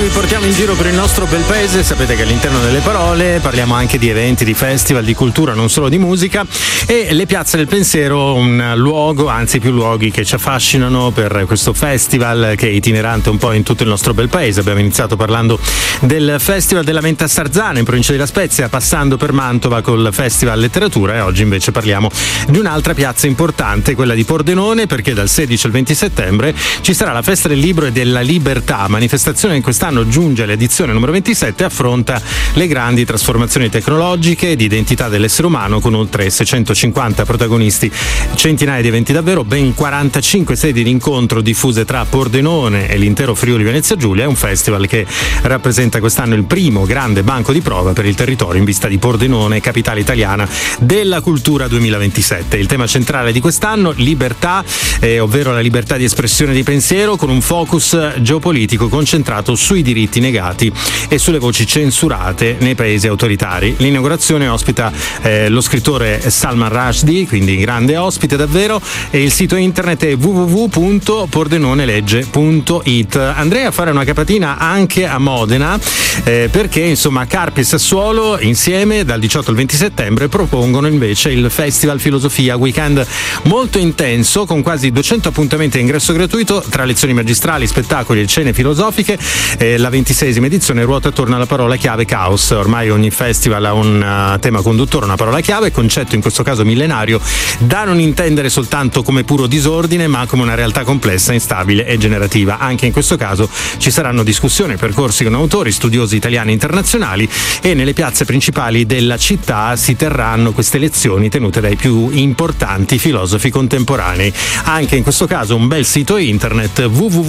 vi portiamo in giro per il nostro bel paese. Sapete che all'interno delle parole parliamo anche di eventi, di festival, di cultura, non solo di musica. E le Piazze del Pensiero, un luogo, anzi più luoghi che ci affascinano per questo festival che è itinerante un po' in tutto il nostro bel paese. Abbiamo iniziato parlando del Festival della Menta Sarzana in provincia di La Spezia, passando per Mantova col Festival Letteratura, e oggi invece parliamo di un'altra piazza importante, quella di Pordenone, perché dal 16 al 20 settembre ci sarà la Festa del Libro e della Libertà, manifestazione che quest'anno giunge all'edizione numero 27 e affronta le grandi trasformazioni tecnologiche e di identità dell'essere umano, con oltre 650 protagonisti, centinaia di eventi davvero, ben 45 sedi di incontro diffuse tra Pordenone e l'intero Friuli Venezia Giulia. È un festival che rappresenta quest'anno il primo grande banco di prova per il territorio in vista di Pordenone, capitale italiana della cultura 2027. Il tema centrale di quest'anno, libertà, ovvero la libertà di espressione di pensiero, con un focus geopolitico concentrato sui diritti negati e sulle voci censurate nei paesi autoritari. L'inaugurazione ospita lo scrittore Salman Rushdie, quindi grande ospite davvero, e il sito internet è www.pordenonelegge.it. Andrei a fare una capatina anche a Modena, perché insomma Carpi e Sassuolo insieme dal 18 al 20 settembre propongono invece il Festival Filosofia, weekend molto intenso con quasi 200 appuntamenti a ingresso gratuito tra lezioni magistrali, spettacoli e cene filosofiche. La 26esima edizione ruota attorno alla parola chiave caos. Ormai ogni festival ha un tema conduttore, una parola chiave, concetto in questo caso millenario, da non intendere soltanto come puro disordine, ma come una realtà complessa, instabile e generativa. Anche in questo caso ci saranno discussioni e percorsi con autori, studiosi italiani e internazionali, e nelle piazze principali della città si terranno queste lezioni tenute dai più importanti filosofi contemporanei. Anche in questo caso un bel sito internet,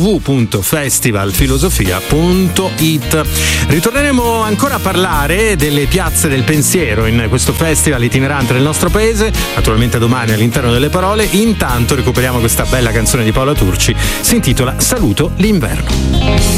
www.festivalfilosofia.it. Ritorneremo ancora a parlare delle Piazze del Pensiero in questo festival itinerante del nostro paese, naturalmente domani all'interno delle parole. Intanto recuperiamo questa bella canzone di Paola Turci, si intitola Saluto l'inverno.